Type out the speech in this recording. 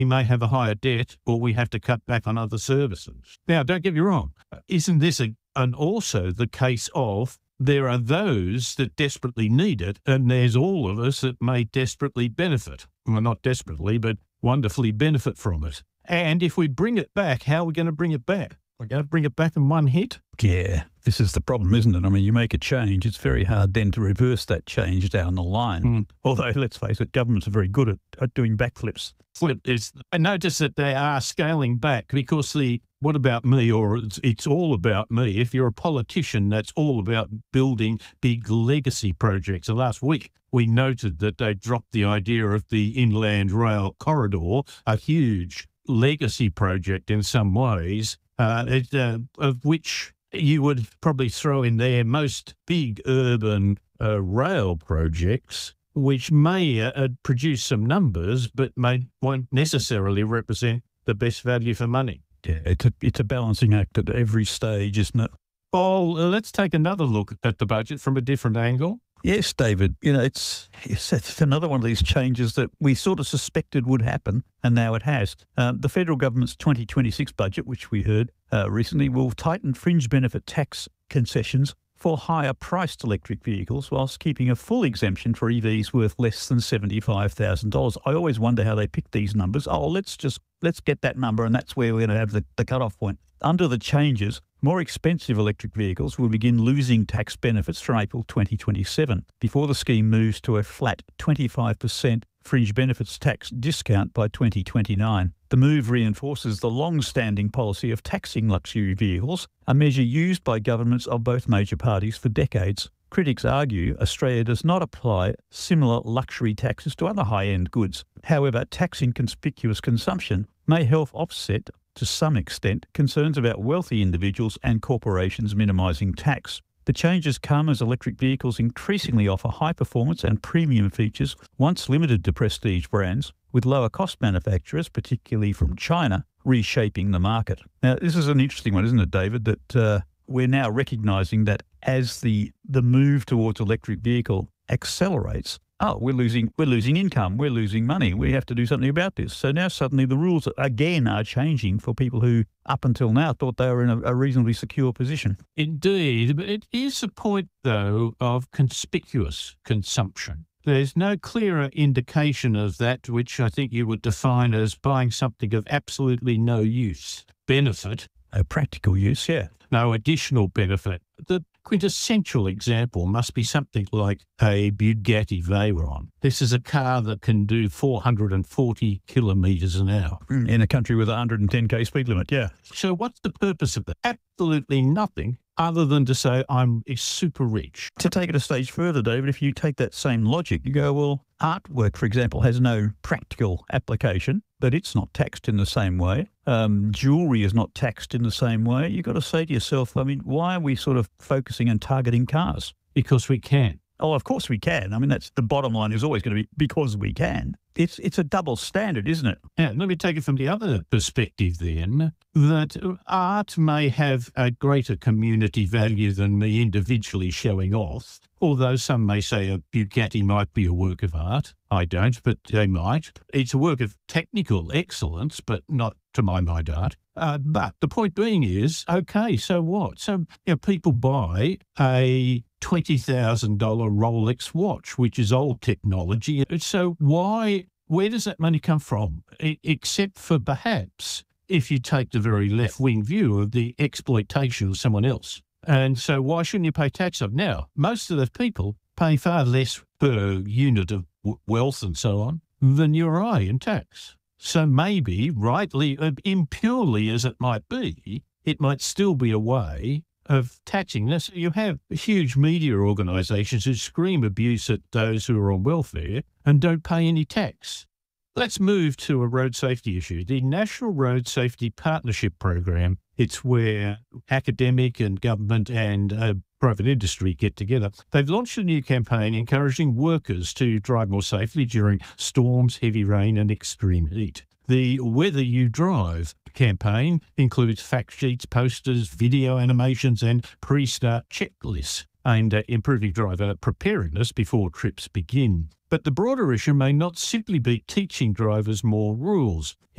we may have a higher debt or we have to cut back on other services. Now, don't get me wrong. Isn't this also the case of there are those that desperately need it, and there's all of us that may desperately benefit. Well, not desperately, but wonderfully benefit from it. And if we bring it back, how are we going to bring it back? We're going to bring it back in one hit? Yeah, this is the problem, isn't it? I mean, you make a change, it's very hard then to reverse that change down the line. Although, let's face it, governments are very good at doing backflips. I notice that they are scaling back because what about me, or it's all about me. If you're a politician, that's all about building big legacy projects. So last week, we noted that they dropped the idea of the Inland Rail Corridor, a huge legacy project in some ways, of which you would probably throw in there most big urban rail projects, which may produce some numbers, but won't necessarily represent the best value for money. Yeah, it's a balancing act at every stage, isn't it? Well, let's take another look at the budget from a different angle. Yes, David. It's another one of these changes that we sort of suspected would happen, and now it has. The federal government's 2026 budget, which we heard recently, will tighten fringe benefit tax concessions for higher-priced electric vehicles whilst keeping a full exemption for EVs worth less than $75,000. I always wonder how they pick these numbers. Let's get that number, and that's where we're going to have the cutoff point. Under the changes, more expensive electric vehicles will begin losing tax benefits from April 2027 before the scheme moves to a flat 25% fringe benefits tax discount by 2029. The move reinforces the long-standing policy of taxing luxury vehicles, a measure used by governments of both major parties for decades. Critics argue Australia does not apply similar luxury taxes to other high-end goods. However, taxing conspicuous consumption may help offset, to some extent, concerns about wealthy individuals and corporations minimising tax. The changes come as electric vehicles increasingly offer high performance and premium features once limited to prestige brands, with lower cost manufacturers, particularly from China, reshaping the market. Now, this is an interesting one, isn't it, David, that we're now recognising that as the move towards electric vehicle accelerates, we're losing income, we're losing money, we have to do something about this. So now suddenly the rules again are changing for people who up until now thought they were in a reasonably secure position. Indeed, but it is a point, though, of conspicuous consumption. There's no clearer indication of that, which I think you would define as buying something of absolutely no use. Benefit. A practical use, yeah. No additional benefit. The quintessential example must be something like a Bugatti Veyron. This is a car that can do 440 kilometres an hour. In a country with a 110k speed limit, yeah. So what's the purpose of that? Absolutely nothing other than to say I'm super rich. To take it a stage further, David, if you take that same logic, you go, well, artwork, for example, has no practical application, but it's not taxed in the same way. Jewellery is not taxed in the same way. You've got to say to yourself, I mean, why are we sort of focusing and targeting cars? Because we can. Oh, of course we can. I mean, that's the bottom line is always going to be because we can. It's a double standard, isn't it? Yeah, let me take it from the other perspective then, that art may have a greater community value than me individually showing off, although some may say a Bugatti might be a work of art. I don't, but they might. It's a work of technical excellence, but not, to my mind, art. But the point being is, okay, so what? So people buy a $20,000 Rolex watch, which is old technology. So where does that money come from? Except for perhaps if you take the very left-wing view of the exploitation of someone else. And so why shouldn't you pay tax on it? Now, most of the people pay far less per unit of wealth and so on than you or I in tax. So maybe, rightly, impurely as it might be, it might still be a way of taxing this. You have huge media organisations who scream abuse at those who are on welfare and don't pay any tax. Let's move to a road safety issue. The National Road Safety Partnership Program, it's where academic and government and private industry get together. They've launched a new campaign encouraging workers to drive more safely during storms, heavy rain and extreme heat. The Whether You Drive campaign includes fact sheets, posters, video animations and pre-start checklists. aimed at improving driver preparedness before trips begin. But the broader issue may not simply be teaching drivers more rules.